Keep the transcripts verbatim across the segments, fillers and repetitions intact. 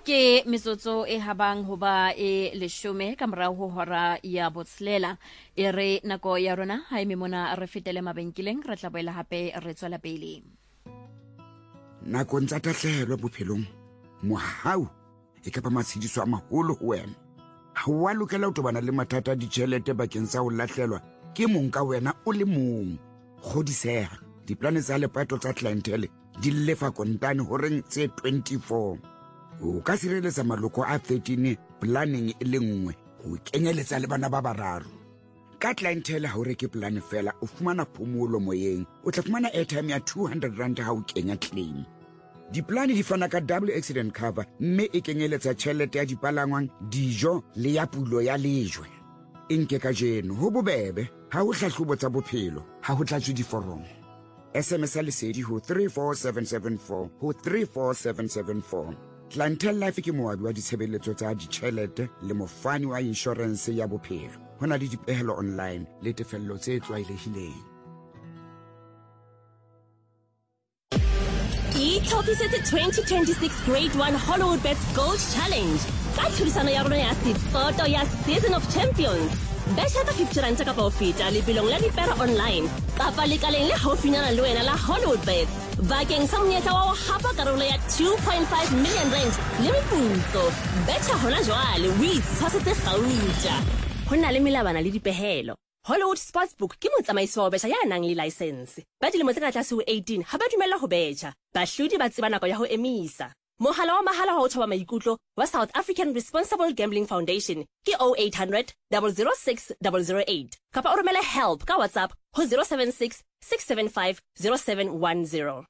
Ke metsotso e habang hoba e leshome ka morao ho hora ya botshelela e re nako ya rona ha eme mona re fetele mabenkeleng re tla boela hape re tswela pele. Nako ntsa tahlehelo bophelong mohau e ka ba matshediso a maholo ho wena. Ha wa lokela ho tobana le mathata a ditjhelete bakeng sa ho lahlelwa ke mong ka wena o le mong. Kgodiseha diplane tsa lepato tsa clientele di lefa kontane horeng tse twenty-four. O ka sireletsa maloko a thirteen planning e le nngwe ho kenyeletsa le bana ba bararo. Ka clientele ha o reke plan fela o fumana phomolo moyeng o tla fumana airtime ya two hundred rand ha o kenya claim. Diplane di fana ka double accident cover mme e kenyeletsa tjhelete ya dipalangwang dijo le ya pulo ya lejwe. Inke ka jeno ho bobebe ha o hlahlobo tsa bophelo ha ho tlatswe diforomo. S M S lesedi ho three four seven seven four ho three four seven seven four. Clientele Life ke moabi wa ditshebeletso tsa ditjhelete le mofani wa insurance ya bophelo. Hona le dipehelo online le tefello tse tlwaelehileng. Itlhophisetse twenty twenty-six Grade one Hollywood Bets Gold Challenge. Ka tlhodisano ya rona ya Siphoto ya Season of Champions. Betjha ka fifty rand ka ho feta lebelong la dipera online. Kapa lekaleng le haufinyana le wena la Hollywood Bets. Bakeng sa monyetla wa ho hapa karolo ya two point five million rand le meputso. Betjha hona jwale o itshwasetse gauta. Hona le melabana le dipehelo. Hollywood Sportsbook ke motsamaisi wa betjha ya nang le license. Ba dilemo tse ka tlase ho eighteen ha ba dumella ho betjha. Bahlodi ba tseba nako ya ho emisa. Mohala wa mahala wa ho thoba maikutlo wa South African Responsible Gambling Foundation ke oh eight hundred, zero zero six, zero zero eight. Kapa o romele help ka WhatsApp ho zero seven six, six seven five, zero seven one zero.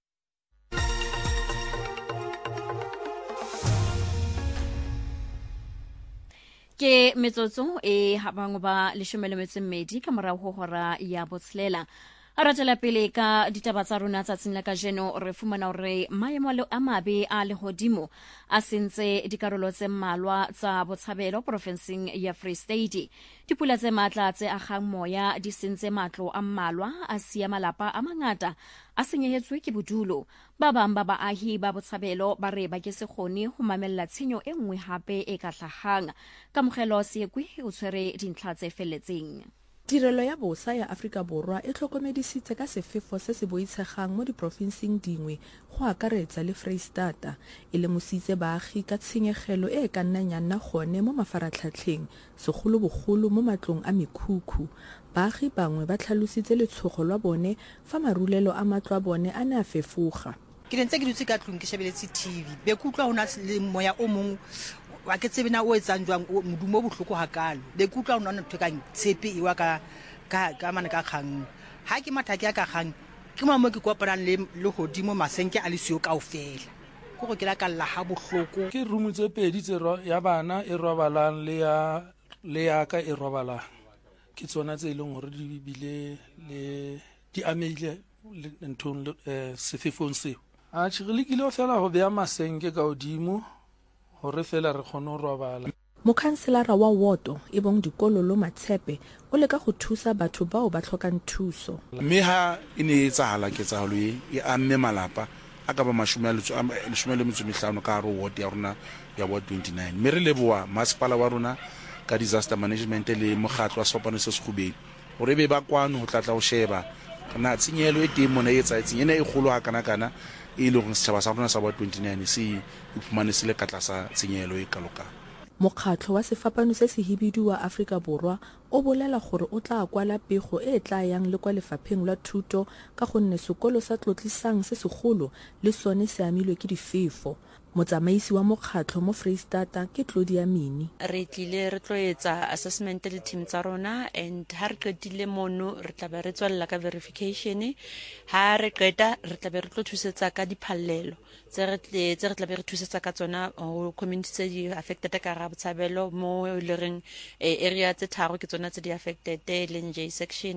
Ke metsotso e habang ba leshome le metso e mmedi ka morao ho hora ya botshelela. A ratela pele ka ditaba tsa rona tsatsing la kajeno re fumana hore maemo a mabe a lehodimo a sentse dikarolo tse mmalwa tsa botshabelo profenseng ya Free State. Dipula tse matla tse agang moya di sentse matlo a mmalwa a siya malapa a mangata a senyehetswe ke bodulo. Ba bang ba baahi ba botshabelo ba re ba ke se kgone ho mamella tshenyo e nngwe hape e ka hlahang. Kamogelo Seekwi o tshwere dintlha tse felletseng. Tirelo ya bosa ya Afrika Borwa e tlhokomedisitse ka sefefo se se boitshegang mo diprofinsing dingwe go akaretsa le Freistata e lemositse baagi ka tshenyegelo e ka nnang ya nna gone mo mafaratlhatlheng segolo bogolo mo matlong a mekhukhu. Baagi bangwe ba tlhalositse letshogo lwa bone fa marulelo a matlo a bone a ne a fefoga. Ke ntse ke dutse ka tlong ke shebeletse T V be kutlwa hona le moya o mong wa ke tsebena o etsang jwang modumo bohloko hakalo be kutlwa hona ntwe ka tshepe e wa ka ka ka mana ka kgang ha ke mathaki ya ka kgang ke mamo ke koparang le le hodimo masenke a le sio kaofela go go ke la ka la ha bohloko ke room tse pedi tse ya bana e robalang le ya le ya ka e robalang ke tsona tse ileng hore di bile le di amile ntong sefefong seo a tshirele kile o fela go bea masenke ka hodimo hore fela re kgone ho robala. Mokhanselara wa woto e bong Dikololo Matshepe o leka go thusa batho bao ba tlhokang thuso. Mme ha e ne e tsahala ke tsahalo e e amme malapa a ka ba mashome le metso mehlano ka hare ward ya rona ya ward twenty-nine. Mme re leboha masepala wa rona ka disaster management le mokgatlo wa sopane se sekgubedi hore be ba kwano ho tlatla ho sheba kana tsinyelo e teng mona e etsaetseng ena e kgolo ha kana kana e le go setjhaba sa rona sa ward twenty-nine se iphumanetse le ka tlasa tsinyelo e kaloka. Mokgatlo wa sefapano se se hibidu wa Afrika Borwa o bolela gore o tla kwala pego e tla yang le kwa lefapheng la thuto ka gonne sekolo sa tlotlisang se segolo le sone se amilwe ke difefo. Motsamaisi wa mokgatlo mo Freistata ke Claudia Mini. Re tlile re tlo etsa assessment le team tsa rona and ha re qetile mono re tla be re tswalla ka verification ha re qeta re tla be re tlo thusetsa ka diphallelo tse re tle tse re tla be re thusetsa ka tsona ho community tse di affected ka ra botshabelo mo le reng area tse tharo ke tsona tse di affected le J section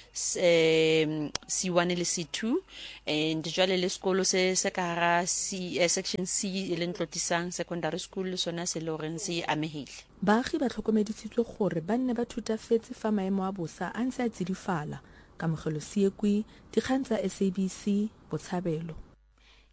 C one le C two and jwale le sekolo se se ka ra C section C e leng Tlotisang secondary school le sona se Lawrence amehile. Baagi ba tlhokomedisitswe gore ba nne ba thutafetse fa maemo a bosa a ntse a tsidifala. Kamogelo Seekwi, dikgang tsa S A B C Botshabelo.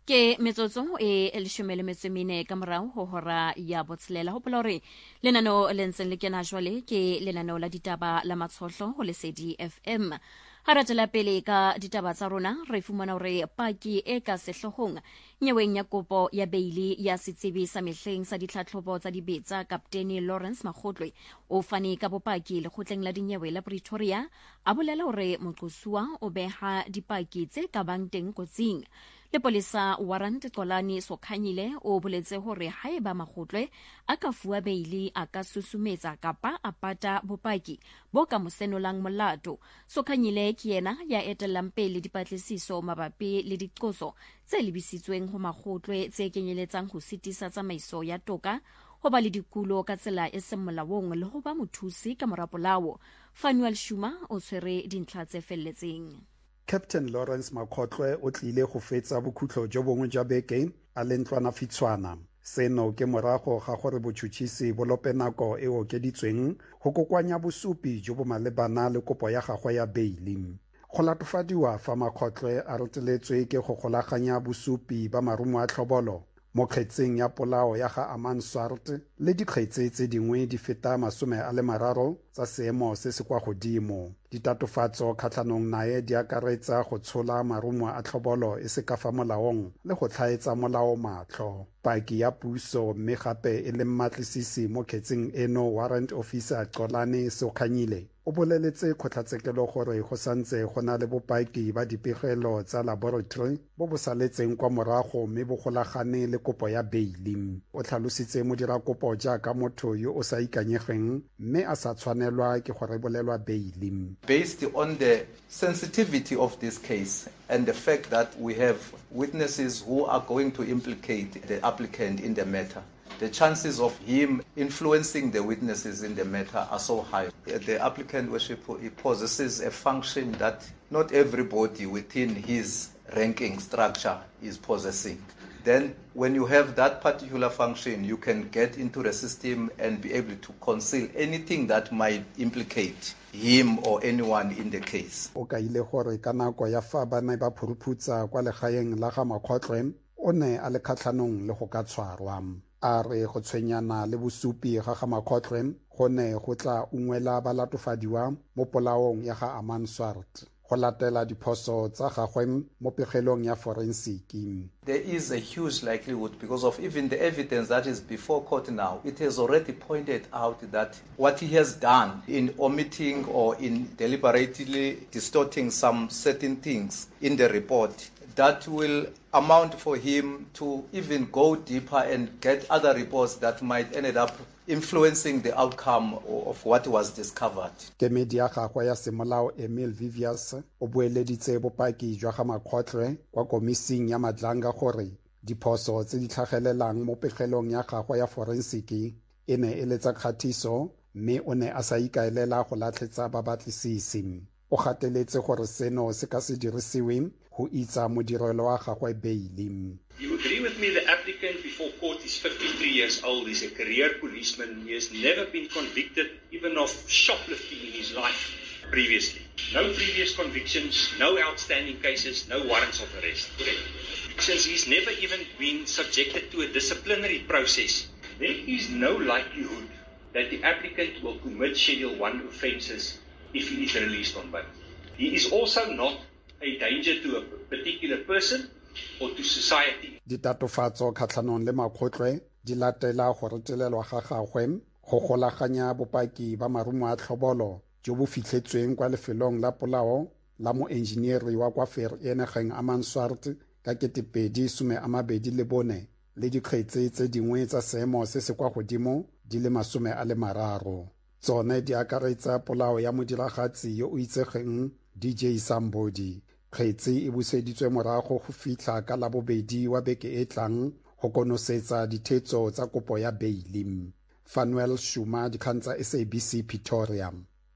ke metsotso e leshome le metso e mene ka morao ho hora ya botshelela. Hopola hore lenaneo le ntseng le kena jwale ke lenaneo la ditaba la matshohlo ho Lesedi F M. Ha ratela pele ka ditaba tsa rona re fumana hore paki e ka sehloohong nyeweng ya kopo ya beili ya setsebi sa mehleng sa ditlhatlhobo tsa dibetsa Kapteni Lawrence Makgotlwe o fane ka bopaki lekgotleng la dinyewe la Pretoria a bolela hore moqosuwa o beha dipaki tse ka bang teng kotsing. Lepolesa Warrant Xolani Sokhanyile o boletse hore haeba Makgotlwe a ka fuwa beili a ka susumetsa kapa a pata bopaki bo ka mosenolang molato. Sokhanyile ke yena ya etellang pele dipatlisiso mabapi le diqoso tse lebisitsweng ho Makgotlwe tse kenyeletsang ho sitisa tsamaiso ya toka, ho ba le dikulo ka tsela e seng molaong le ho ba mothusi ka mora polao. Fanuel Shuma o tshwere dintlha tse felletseng. Captain Lawrence Makgotlwe o tlile go fetsa bokhutlo jo bongwe jwa beke a le ntlwanafitshwana. Seno ke morago ga gore botšhotšhisi bo lope nako e okeditsweng go kokoanya bosupi jo bo malebana le kopo ya gagwe ya beili. Go latofadiwa fa Makgotlwe a reteletswe ke go golaganya bosupi ba marumo a tlhobolo mo kgetseng ya polao ya ga Aman Swart le dikgetse tse dingwe di feta masome a le mararo tsa seemo se se kwa godimo. Ditatofatso kgatlhanong nae di akaretsa go tshola marumo a tlhobolo e se ka fa molaong le go tlhaetsa molao matlho. Paki ya puso mme gape e le mmatlisisi mo kgetseng eno Warrant Officer Xolani Sokhanyile o boleletse kgotlatshekelo gore go santse go na le bopaki ba dipegelo tsa laboratory bo bo saletseng kwa morago mme bo golagane le kopo ya beili. O tlhalositse modirakopo jaaka motho yo o sa ikanyegeng mme a sa tshwanelwa ke go rebolelwa beili. Based on the sensitivity of this case and the fact that we have witnesses who are going to implicate the applicant in the matter, the chances of him influencing the witnesses in the matter are so high. The applicant worship possesses a function that not everybody within his ranking structure is possessing. Then when you have that particular function, you can get into the system and be able to conceal anything that might implicate him or anyone in the case. O ka ile gore ka nako ya fa ba ne ba phuruputsa kwa legaeng la ga Makgotlwe o ne a le kgatlhanong le go ka tshwarwa. A re go tshwenyana le bosupi ga ga Makgotlwe go ne go tla ungwela balatofadiwa mo polaong ya ga Aman Swart go latela diphoso tsa gagwe mo pegelong ya forensic. There is a huge likelihood because of even the evidence that is before court now. It has already pointed out that what he has done in omitting or in deliberately distorting some certain things in the report, that will amount for him to even go deeper and get other reports that might end up influencing the outcome of what was discovered. Kemedi ya gagwe ya semolao Emil Vivius o boeleditse bopaki jwa ga Makgotlwe kwa komising ya Madlanga gore diphoso tse di tlhagelelang mo pegelong ya gagwe ya forensic e ne e le tsa kgatiso mme o ne a sa ikaelela go latlhetsa babatlisisi. O gateletse gore seno se ka se dirisiwe go itsa modirelo wa gagwe beili. You agree with me the applicant before court is fifty-three years old, he's a career policeman, he has never been convicted even of shoplifting in his life previously. No previous convictions, no outstanding cases, no warrants of arrest, correct? Since he's never even been subjected to a disciplinary process, there is no likelihood that the applicant will commit Schedule one offences if he is released on bail. He is also not a danger to a particular person or to society. Ditatofatso kgatlhanong le Makgotlwe di latela go retelelwa ga gagwe go golaganya bopaki ba marumo a tlhobolo jo bo fitlhetsweng kwa lefelong la polao la mo engineeri wa kwa Vereeniging Aman Swart ka ketepedi some a mabedi le bone le dikgetse tse dingwe tsa seemo se se kwa godimo di le masome a le mararo. Tsone di akaretsa polao ya modiragatsi yo o itsegeng D J Sambodi. Kgetsi e buseditswe morago go fitlha ka la bobedi wa beke e tlang go konosetsa dithetso tsa kopo ya beili. Fanuel Shuma, dikgang tsa S A B C Pretoria.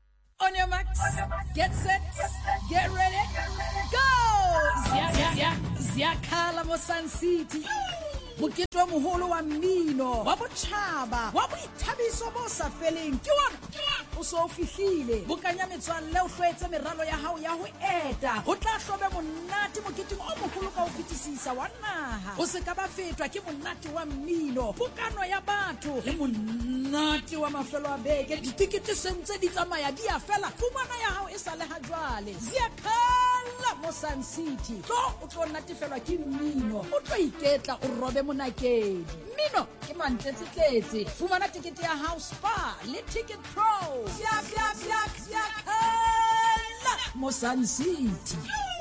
On your marks, get set, get ready, go! Zia, zia, zia, Zia Kala mo Sun City. mokete wa moholo wa mmino wa botjhaba wa boithabiso bo sa feleng ke wona o so fihlile bokanya metswalle o hlwetse meralo ya hao ya ho eta ho tla hlobe monate moketeng o moholo ka ho fetisisa wa naha o se ka ba fetwa ke monate wa mmino bokano ya batho le monate wa mafelo a beke ditikete sentse di tsamaya di a fela fumana ya hao e sa le ha jwale ziakhala mo Sun City tlo o tlo natefelwa ke mmino o tlo iketla o robe monakedi mmino ke mantletsetletse fumana tikete ya house spa le ticket pro yak yak yak yak mo Sun City.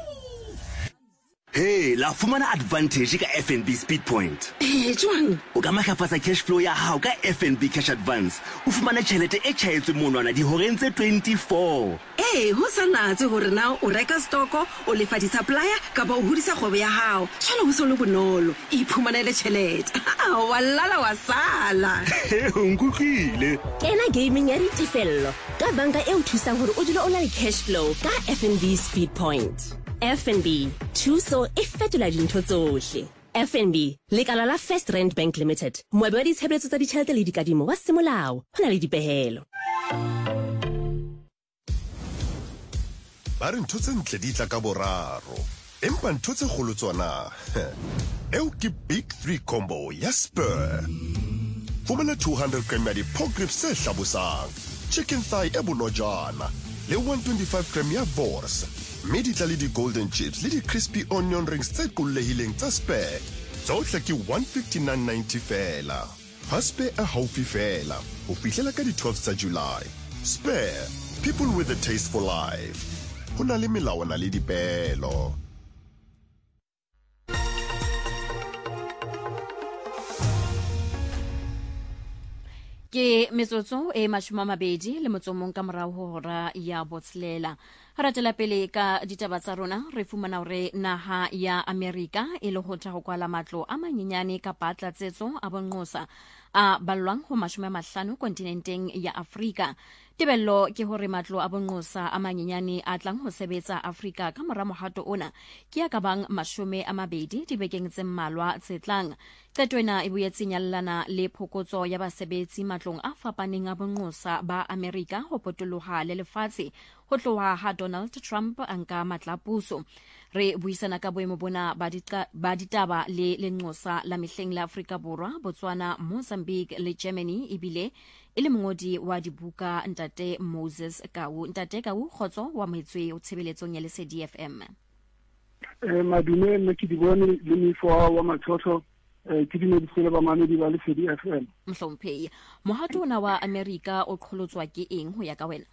Hey, la fumana advantage ka F N B Speed Point. Eh, jwang? O ka matlafatsa cash flow ya hao ka F N B Cash Advance. O fumana tjhelete e tjhaetswe monwana di horeng tse twenty-four. Eh, ho sanatse hore na o reka stoko, o lefa di supplier ka ba o hodisa kgwebo ya hao. Jwale ho so le bonolo. Iphumanele tjhelete. Wallala wa sala. O nkutlile. Kena gaming ya ditefello ka banka e o thusang hore o dule o na le cash flow ka F N B Speed Point. F N B, thuso e fetola dintho tsohle. F N B, lekala la First Rand Bank Limited. Moabi wa ditshebeletso tsa ditjhelete le dikadimo wa semolao. Ho na le dipehelo. Ba re ntho tse ntle di tla ka boraro. Empa ntho tse kgolo tsona. Eo ke Big Three Combo ya Spur. Fumana two hundred gram ya di-pork ribs tse hlabosang, chicken thigh e bonojana, le one twenty-five gram ya Vors. Mme di tla le di-golden chips le di-crispy onion rings tse qollehileng tsa Spur. Tsohle ke one fifty-nine ninety fela. Ha Spur e haufi fela. Ho fihlela ka di-twelve tsa July. Spur, people with a taste for life. Ho na le melawana le dipehelo. ke metsotso e mashome a mabedi le motsomong ka morao ho hora ya botslela ratela pele ka ditaba tsa rona re fumana hore naha ya America e le hotha ho kwala matlo a manyenyane ka patlatsetso a bonqosa a ballwang ho mashome a mahlano kontinenteng ya Afrika. Tebello ke hore matlo a bonqosa a manyenyane a tlang ho sebetsa Afrika ka mora mohato ona ke ya ka bang mashome a mabedi dibekeng tse mmalwa tse tlang. Qeto ena e boetse nyallana le phokotso ya basebetsi matlong a fapaneng a bonqosa ba America ho potoloha le lefatshe ho tloha ha Donald Trump a nka matla puso. Re buisana ka boemo bona ba ditaba le lenqosa la mehleng la Afrika Borwa, Botswana, Mozambique le Germany ebile e le mongodi wa dibuka Ntate Moses Kau. Ntate Kau, khotso wa moetswe o tshebeletsong ya Lesedi F M. Eh madume nna ke di bone le mifo wa matlotlo eh ke di medisele ba mamedi ba Lesedi F M. Mhlomphei, mohato ona wa America o qholotswa ke eng ho ya ka wena?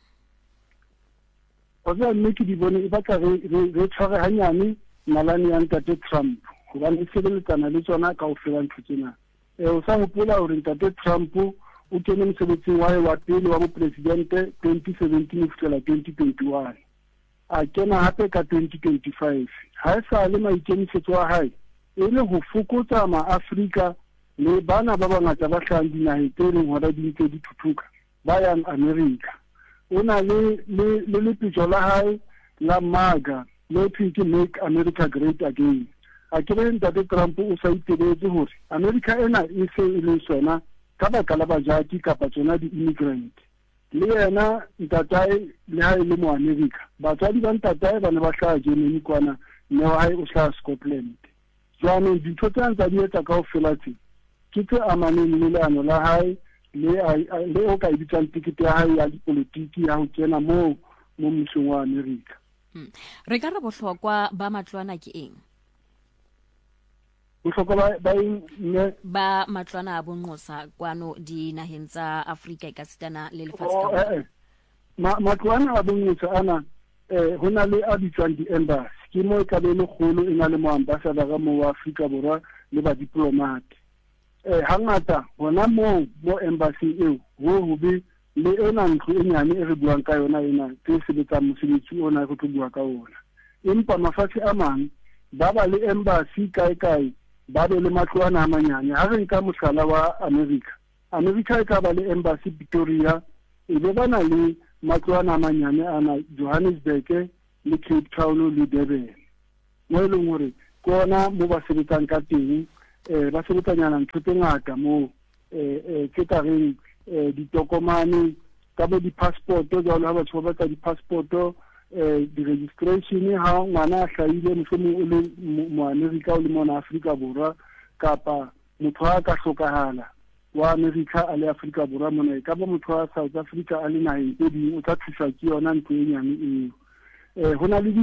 Oza nne ke di bone e batla re re tshware hanyane nalane ya Ntate Trump go ba le sebeletsana le tsona ka o fela ntho tsena. Eh o sa hopola hore Ntate Trump o kene mosebetsing wa wa pele wa mopresidente twenty seventeen fela twenty twenty-one. A kena hape ka twenty twenty-five. Ha sa le maikemisetso wa hae e le ho fokotsa ma-Afrika le bana ba bangata ba hlahang dinaheng tse leng hore di ntse di thuthuka ba yang America. Ona le le le lepitso la hae la MAGA le to make America great again. A kere Ntate Trump o sa itebetse hore America ena e se e le sona ka baka la bajaki kapa tsona di-immigrant. Le yena ntatae le ha e le mo America batswadi ba ntatae ba ne ba hlaha Germany kwana mme wa hae o hlaha Scotland. Jwanong dintho tse ntse di etsa kaofela tse ke tse amaneng le leano la hae le le o ka ibitsang tikete ya hae ya dipolitiki ya ho kena mo mo mmusong wa America. Re ka re bohlokwa ba matlwana ke eng? Bohlokwa ba ba ne ba matlwana a bonqosa kwano dinaheng tsa Afrika e ka sitana le lefatshe Oh, ka eh, eh. Ma matlwana a bonqosa ana eh hona le a bitswang di-embassy ke mo e ka be le kgolo e na le mo ambassador mo wa Afrika Borwa le ba diplomate. Eh hangata hona mo mo embassy eo ho ho be le ena ntlo e nyane e re buang ka yona ena tse sebetsang mosebetsi ona re tlo bua ka ona. Empa mafatshe a mang ba ba le embassy kae kae ba be le matlwana a manyane. Ha re nka mohlala wa America, America e ka ba le embassy Pretoria e be bana le matlwana a manyane ana Johannesburg le Cape Town le Durban. Mo e leng hore kona mo ba sebetsang ka teng eh ba sebetsanyana ntho tse ngata mo eh ke ka reng ditokomane ka bo di-passport jalo ha batho ba batla di-passport eh di-registration ha ngwana a hlahile mohlomong o le mo-America o le mona Afrika Borwa kapa motho a ka hlokahala wa America a le Afrika Borwa mona ka ba motho wa South Africa a le naheng tse ding o tla thusa ke yona ntho e nyane eo eh hona le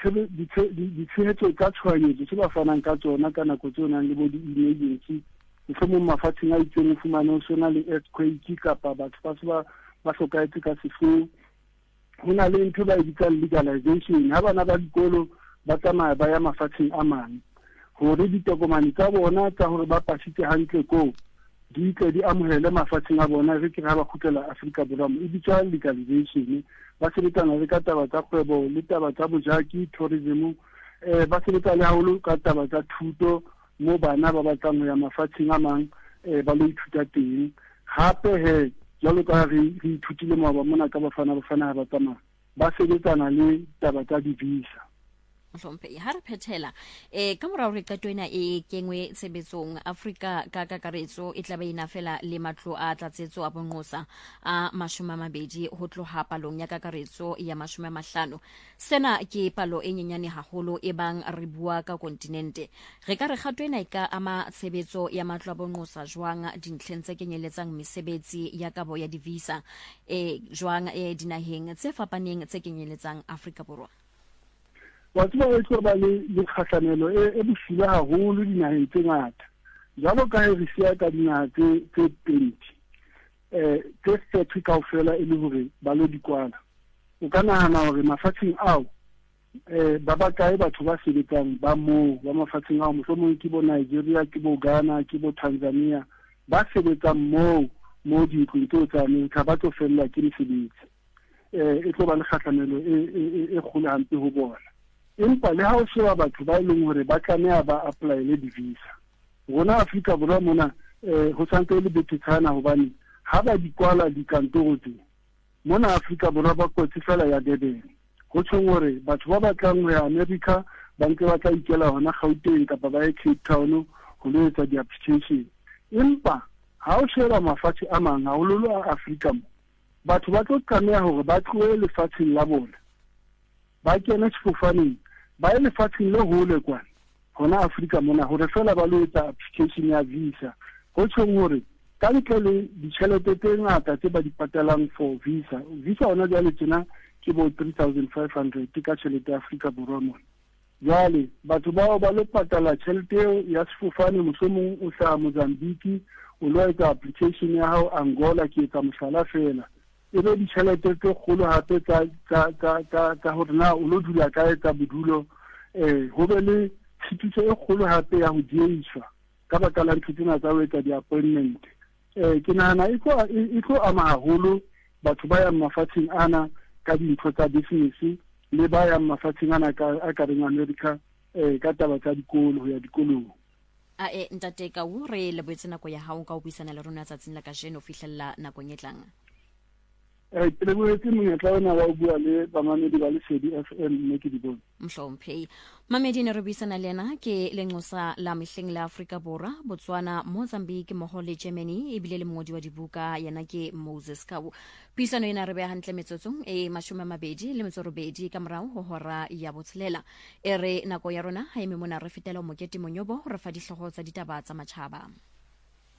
ditshehetso tsa tshwanyetso tse ba fanang ka tsona ka nako tse nang le bo di-emergency mohlomong mafatsheng a itseng o fumane o sona le earthquake kapa batho ba se ba ba hlokaetse ka sefuo hona le ntho ba e bitsang legalization ha bana ba dikolo ba tsamaya ba ya mafatsheng a mang hore ditokomane tsa bona tsa hore ba pasitse hantle ko di tle di amohele mafatsheng a bona re ke ha ba khutlela Afrika Borwa e bitswa legalization ba sebetsana le ka taba tsa kgwebo le taba tsa bojaki tourism eh ba sebetsa le haholo ka taba tsa thuto mo bana ba batlang ho ya mafatsheng a mang eh ba lo ithuta teng hape he jalo ka re ithutile mo ba mona ka bafana bafana ba tsamaya ba sebetsana le taba tsa di-visa Mhlompe ha re phethela eh ka morao re qeto ena e kengwe tshebetsong Afrika ka kakaretso e tla ba ina fela le matlo a tlatsetso a bonqosa a mashome a mabedi ho tloha palong ya kakaretso ya mashome a mahlano sena ke palo e nyenyane haholo e bang re bua ka kontinente re ka re kgato ena e ka ama tshebetso ya matlo a bonqosa jwang dintlheng tse kenyeletsang mesebetsi ya kabo ya di-visa e jwang e dinaheng tse fapaneng tse kenyeletsang Afrika Borwa batho ba etlo ba le le kgahlanelo e bosula haholo dinaheng tse ngata jalo ka re sia ka dinaha tse tse twenty eh ke thirty kaofela e le hore ba lo dikwala o ka nahana hore mafatsheng ao eh ba ba kae batho ba sebetsang ba mo ba mafatsheng ao mohlomong ke bo Nigeria ke bo Ghana ke bo Tanzania ba sebetsang mo mo di tlo tsa America ba tlo fella ke mesebetsi eh e tlo ba le kgahlanelo e e kgolo hampe ho bona empa le ha o sheba batho ba ileng hore ba tlameha ba apply le di-visa rona Afrika Borwa mona eh ho santse le betetsana hobane ha ba dikwala dikantoro tse mona Afrika Borwa ba kotsi fela ya Durban ho tshwong hore batho ba batlang ho ya America ba ntse ba tla ikela hona Gauteng kapa ba ya Cape Town ho lo etsa di-application empa ha o sheba mafatshe a mang haholo a Afrika mo batho ba tlo tlameha hore ba tlohe lefatsheng la bona ba kena sefofaneng ba ile lefatsheng le hole kwana hona Afrika mona hore fela ba lo etsa application ya visa ho tshwong hore ka ntle le ditjhelete tse ngata tse ba di patalang for visa visa ona jwale tsena ke bo three thousand five hundred ka tjhelete ya Afrika Borwa mona jwale batho bao ba lo patala tjhelete ya sefofane mohlomong o sa Mozambique o lo etsa application ya hao Angola ke etsa mohlala fela e be ditjhelete tse kgolo hape tsa tsa tsa tsa hore na o lo dula ka etsa bodulo eh ho be le tshitiso e kgolo hape ya ho dieiswa ka baka la ntho tsena tsa ho etsa di-appointment eh ke nahana e tlo e tlo ama haholo batho ba yang mafatsheng ana ka dintho tsa business le ba yang mafatsheng ana ka a ka reng America eh ka taba tsa dikolo ho ya dikolong a e ntate ka o re le boetse nako ya hao ka o buisana le rona tsatsing la ka jeno fihlella nakong e tlang eh ke le boetse monyetla ona wa o bua le bamamedi ba Lesedi F M mme ke di bone Mhlompe mamedi ne re buisana le yena ke lenqosa la mehleng la Afrika Borwa Botswana Mozambique moho le Germany e bile le mongodi wa dibuka yena ke Moses Kabu buisano ena re be hantle metsotsong e mashome a mabedi le metso robedi ka morao ho hora ya botshelela e re nako ya rona ha eme mona re fetela mokete monyobo re fa dihlogo tsa ditaba tsa matjhaba.